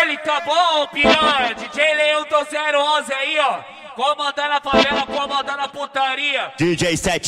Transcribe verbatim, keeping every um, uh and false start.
ele, tá bom, piranha? D J Leão do zero onze aí, ó. Comandando a favela, comandando a putaria. D J sete